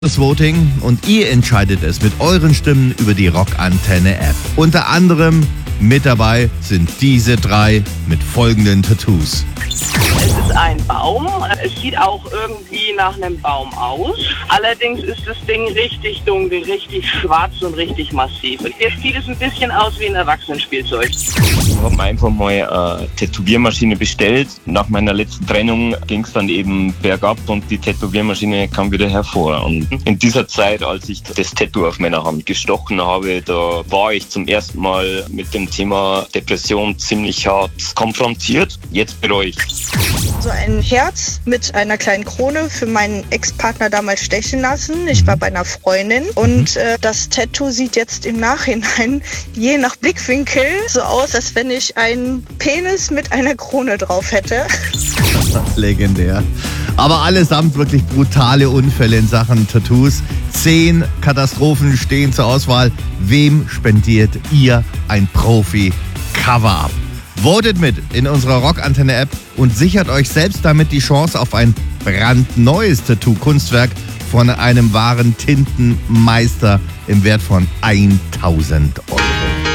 Das Voting und ihr entscheidet es mit euren Stimmen über die Rockantenne-App. Unter anderem mit dabei sind diese drei mit folgenden Tattoos. Es ist ein Baum. Es sieht auch irgendwie nach einem Baum aus. Allerdings ist das Ding richtig dunkel, richtig schwarz und richtig massiv. Und jetzt sieht es ein bisschen aus wie ein Erwachsenenspielzeug. Ich habe mir einfach mal eine Tätowiermaschine bestellt. Nach meiner letzten Trennung ging es dann eben bergab und die Tätowiermaschine kam wieder hervor. Und in dieser Zeit, als ich das Tattoo auf meiner Hand gestochen habe, da war ich zum ersten Mal mit dem Thema Depression ziemlich hart konfrontiert. Jetzt bereue ich. So ein Herz mit einer kleinen Krone für meinen Ex-Partner damals stechen lassen. Ich war bei einer Freundin und das Tattoo sieht jetzt im Nachhinein je nach Blickwinkel so aus, als wenn ich einen Penis mit einer Krone drauf hätte. Legendär. Aber allesamt wirklich brutale Unfälle in Sachen Tattoos. 10 Katastrophen stehen zur Auswahl. Wem spendiert ihr ein Profi-Cover-Up? Votet mit in unserer Rockantenne-App und sichert euch selbst damit die Chance auf ein brandneues Tattoo-Kunstwerk von einem wahren Tintenmeister im Wert von 1.000 €.